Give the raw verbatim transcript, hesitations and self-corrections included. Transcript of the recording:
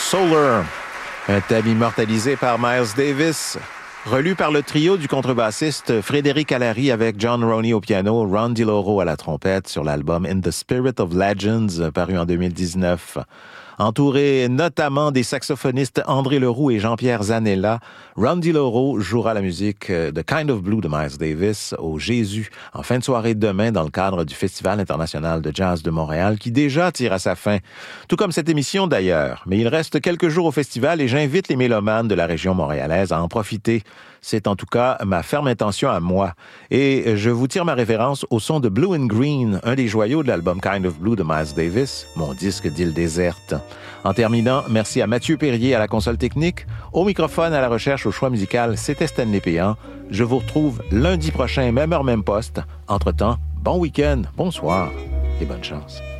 Solar, un thème immortalisé par Miles Davis, relu par le trio du contrebassiste Frédéric Allary avec John Roney au piano, Ron DiLoro à la trompette sur l'album In the Spirit of Legends, paru en deux mille dix-neuf. Entouré notamment des saxophonistes André Leroux et Jean-Pierre Zanella, Ron DiLoro jouera la musique The Kind of Blue de Miles Davis au Jésus en fin de soirée demain dans le cadre du Festival international de jazz de Montréal qui déjà tire à sa fin, tout comme cette émission d'ailleurs. Mais il reste quelques jours au festival et j'invite les mélomanes de la région montréalaise à en profiter. C'est en tout cas ma ferme intention à moi. Et je vous tire ma référence au son de Blue and Green, un des joyaux de l'album Kind of Blue de Miles Davis, mon disque d'île déserte. En terminant, merci à Mathieu Perrier à la console technique. Au microphone, à la recherche, au choix musical, c'était Stanley Péan. Je vous retrouve lundi prochain, même heure, même poste. Entre-temps, bon week-end, bonsoir et bonne chance.